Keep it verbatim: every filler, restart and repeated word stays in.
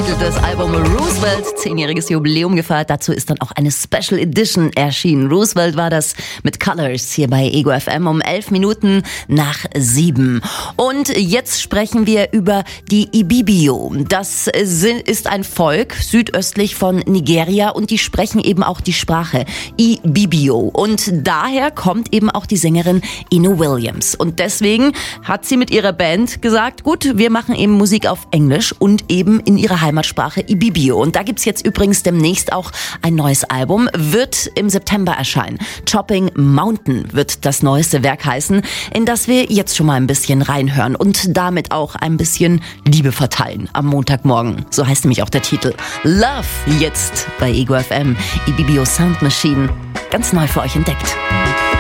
betiteltes Album Roosevelt, zehnjähriges Jubiläum gefeiert. Dazu ist dann auch eine Special Edition erschienen. Roosevelt war das mit Colors hier bei Ego F M um elf Minuten nach sieben. Und jetzt sprechen wir über die Ibibio. Das ist ein Volk südöstlich von Nigeria und die sprechen eben auch die Sprache Ibibio. Und daher kommt eben auch die Sängerin Ino Williams. Und deswegen hat sie mit ihrer Band gesagt, gut, wir machen eben Musik auf Englisch und eben in ihrer Heimatsprache Ibibio. Und da gibt's jetzt übrigens demnächst auch ein neues Album, wird im September erscheinen. Chopping Mountain wird das neueste Werk heißen, in das wir jetzt schon mal ein bisschen reinhören und damit auch ein bisschen Liebe verteilen am Montagmorgen. So heißt nämlich auch der Titel. Love jetzt bei Ego F M. Ibibio Sound Machine. Ganz neu für euch entdeckt.